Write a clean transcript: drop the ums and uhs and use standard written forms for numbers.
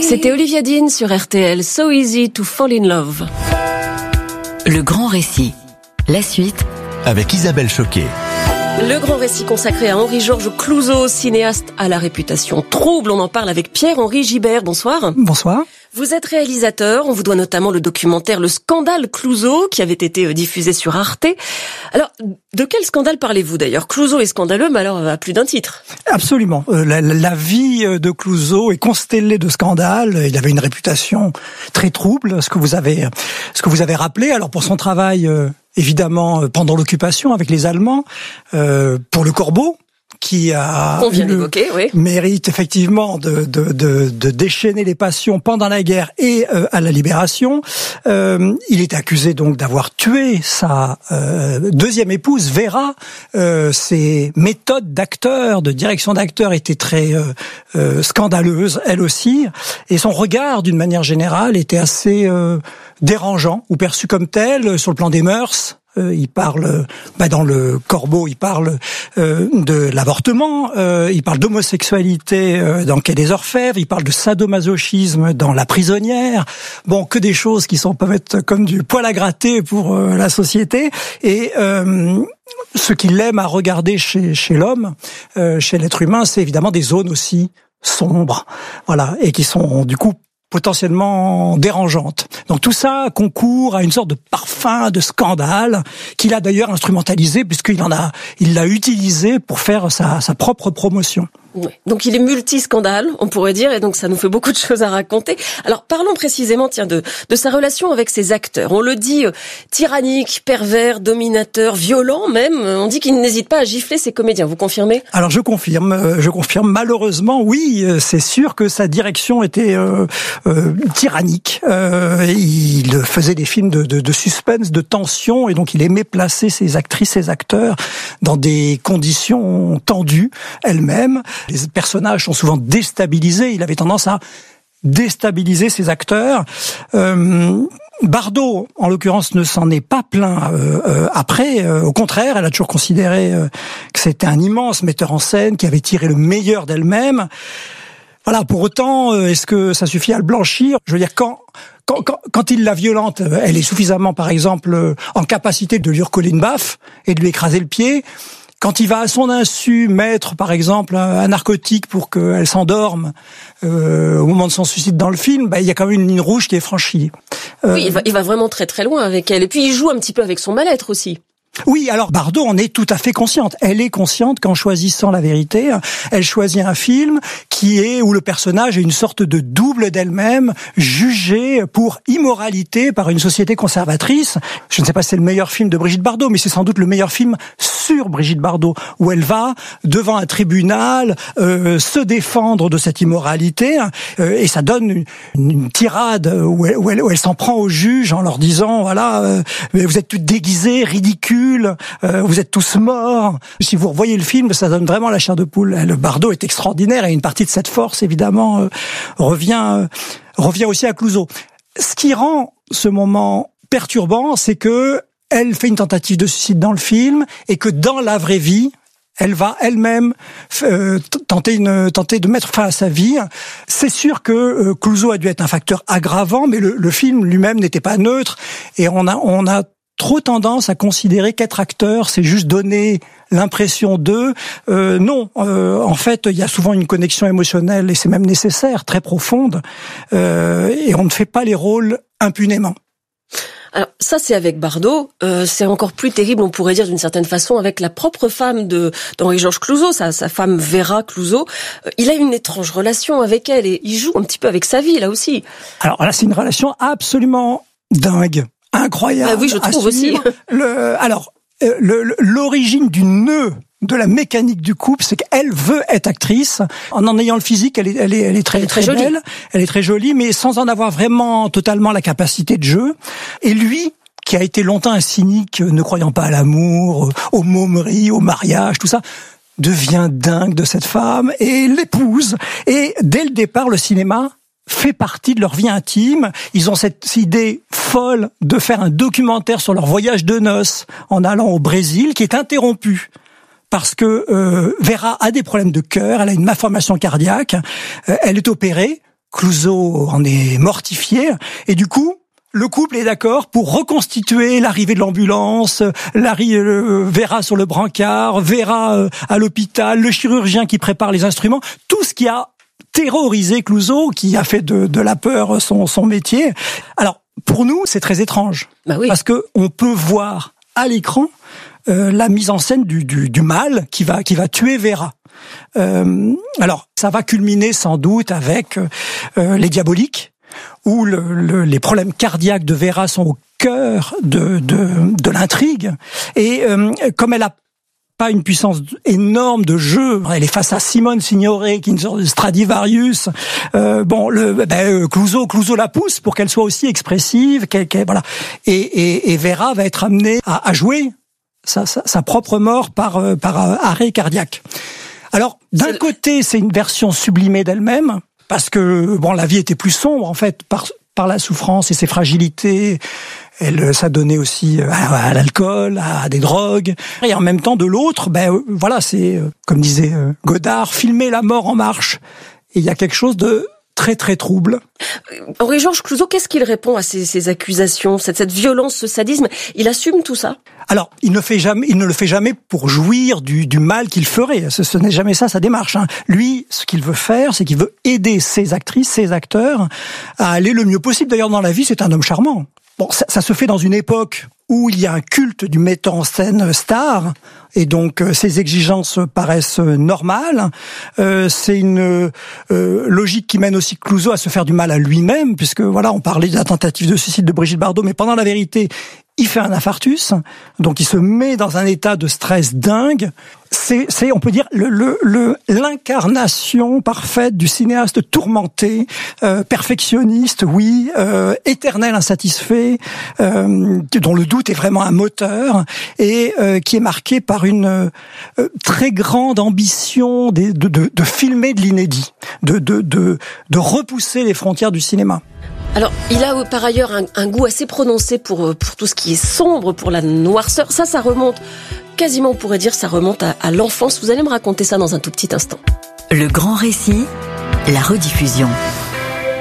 C'était Olivia Dean sur RTL, So Easy to Fall in Love. Le grand récit. La suite avec Isabelle Choquet. Le grand récit consacré à Henri-Georges Clouzot, cinéaste à la réputation trouble. On en parle avec Pierre-Henri Gibert. Bonsoir. Bonsoir. Vous êtes réalisateur, on vous doit notamment le documentaire Le Scandale Clouzot, qui avait été diffusé sur Arte. Alors, de quel scandale parlez-vous d'ailleurs? Clouzot est scandaleux, mais alors à plus d'un titre. Absolument. La vie de Clouzot est constellée de scandales. Il avait une réputation très trouble, ce que vous avez rappelé. Alors pour son travail, évidemment, pendant l'occupation avec les Allemands, pour Le Corbeau, qui a on vient d'évoquer, oui, mérite effectivement de déchaîner les passions pendant la guerre et à la libération. Il est accusé donc d'avoir tué sa deuxième épouse Vera. Ses méthodes d'acteur, de direction d'acteur étaient très scandaleuses, elle aussi, et son regard d'une manière générale était assez dérangeant ou perçu comme tel sur le plan des mœurs. Il parle, dans Le Corbeau, il parle de l'avortement, il parle d'homosexualité dans Quai des Orfèvres, il parle de sadomasochisme dans La Prisonnière. Bon, que des choses qui peuvent être comme du poil à gratter pour la société. Et ce qu'il aime à regarder chez l'homme, chez l'être humain, c'est évidemment des zones aussi sombres, voilà, et qui sont du coup potentiellement dérangeante. Donc tout ça concourt à une sorte de parfum de scandale qu'il a d'ailleurs instrumentalisé puisqu'il l'a utilisé pour faire sa propre promotion. Oui. Donc il est multi-scandale, on pourrait dire, et donc ça nous fait beaucoup de choses à raconter. Alors parlons précisément, de sa relation avec ses acteurs. On le dit tyrannique, pervers, dominateur, violent même. On dit qu'il n'hésite pas à gifler ses comédiens. Vous confirmez? Alors je confirme. Malheureusement, oui, c'est sûr que sa direction était tyrannique. Il faisait des films de suspense, de tension, et donc il aimait placer ses actrices, ses acteurs dans des conditions tendues elles-mêmes. Les personnages sont souvent déstabilisés. Il avait tendance à déstabiliser ses acteurs. Bardot, en l'occurrence, ne s'en est pas plaint après. Au contraire, elle a toujours considéré que c'était un immense metteur en scène qui avait tiré le meilleur d'elle-même. Voilà. Pour autant, est-ce que ça suffit à le blanchir? Je veux dire, quand il la violente, elle est suffisamment, par exemple, en capacité de lui recoller une baffe et de lui écraser le pied. Quand il va à son insu mettre, par exemple, un narcotique pour qu'elle s'endorme au moment de son suicide dans le film, il y a quand même une ligne rouge qui est franchie. Oui, il va vraiment très très loin avec elle. Et puis il joue un petit peu avec son mal-être aussi. Oui, alors Bardot en est tout à fait consciente. Elle est consciente qu'en choisissant La Vérité, elle choisit un film où le personnage est une sorte de double d'elle-même, jugé pour immoralité par une société conservatrice. Je ne sais pas si c'est le meilleur film de Brigitte Bardot, mais c'est sans doute le meilleur film sur Brigitte Bardot, où elle va devant un tribunal se défendre de cette immoralité, et ça donne une tirade où elle s'en prend aux juges en leur disant vous êtes tous déguisés, ridicules, vous êtes tous morts. Si vous revoyez le film, ça donne vraiment la chair de poule. Le Bardot est extraordinaire et une partie de cette force, évidemment, revient aussi à Clouzot. Ce qui rend ce moment perturbant, c'est que elle fait une tentative de suicide dans le film et que dans la vraie vie, elle va elle-même tenter de mettre fin à sa vie. C'est sûr que Clouzot a dû être un facteur aggravant, mais le film lui-même n'était pas neutre et on a trop tendance à considérer qu'être acteur, c'est juste donner l'impression d'eux. Non, en fait, il y a souvent une connexion émotionnelle et c'est même nécessaire, très profonde, et on ne fait pas les rôles impunément. Alors ça c'est avec Bardot, c'est encore plus terrible, on pourrait dire d'une certaine façon, avec la propre femme d'Henri-Georges Clouzot, sa femme Vera Clouzot. Il a une étrange relation avec elle et il joue un petit peu avec sa vie là aussi. Alors là c'est une relation absolument dingue, incroyable. Oui, je trouve aussi. L'origine du nœud de la mécanique du couple, c'est qu'elle veut être actrice. En ayant le physique, elle est très jolie. Belle. Elle est très jolie, mais sans en avoir vraiment totalement la capacité de jeu. Et lui, qui a été longtemps un cynique, ne croyant pas à l'amour, aux momeries, au mariage, tout ça, devient dingue de cette femme et l'épouse. Et dès le départ, le cinéma fait partie de leur vie intime. Ils ont cette idée folle de faire un documentaire sur leur voyage de noces en allant au Brésil, qui est interrompu parce que Vera a des problèmes de cœur, elle a une malformation cardiaque, elle est opérée, Clouzot en est mortifié, et du coup, le couple est d'accord pour reconstituer l'arrivée de l'ambulance, Vera sur le brancard, Vera à l'hôpital, le chirurgien qui prépare les instruments, tout ce qui a terrorisé Clouzot, qui a fait de la peur son métier. Alors, pour nous, c'est très étrange, parce que on peut voir à l'écran la mise en scène du mal qui va tuer Vera. Alors, ça va culminer sans doute avec les Diaboliques, où les problèmes cardiaques de Vera sont au cœur de l'intrigue. Et comme elle a pas une puissance énorme de jeu, elle est face à Simone Signoret, qui est une sorte de Stradivarius. Clouzot la pousse pour qu'elle soit aussi expressive, voilà. Et Vera va être amenée à jouer sa propre mort par arrêt cardiaque. Alors, d'un côté, c'est une version sublimée d'elle-même, parce que la vie était plus sombre en fait par la souffrance et ses fragilités. Elle s'adonnait aussi à l'alcool, à des drogues. Et en même temps, de l'autre, c'est comme disait Godard, filmer la mort en marche. Et il y a quelque chose de très très trouble. Henri-Georges Clouzot, qu'est-ce qu'il répond à ces accusations, cette violence, ce sadisme? Il assume tout ça? Alors, il ne le fait jamais pour jouir du mal qu'il ferait. Ce n'est jamais ça sa démarche. Lui, ce qu'il veut faire, c'est qu'il veut aider ses actrices, ses acteurs à aller le mieux possible. D'ailleurs, dans la vie, c'est un homme charmant. Bon, ça se fait dans une époque où il y a un culte du metteur en scène star, et donc ces exigences paraissent normales. C'est une logique qui mène aussi Clouzot à se faire du mal à lui-même, puisque on parlait de la tentative de suicide de Brigitte Bardot, mais pendant la vérité, il fait un infarctus, donc il se met dans un état de stress dingue. C'est on peut dire l'incarnation parfaite du cinéaste tourmenté, perfectionniste, éternel insatisfait, dont le doute est vraiment un moteur, et qui est marqué par une très grande ambition de filmer de l'inédit, de repousser les frontières du cinéma. Alors, il a par ailleurs un goût assez prononcé pour tout ce qui est sombre, pour la noirceur. Ça remonte, quasiment on pourrait dire, ça remonte à l'enfance. Vous allez me raconter ça dans un tout petit instant. Le grand récit, la rediffusion.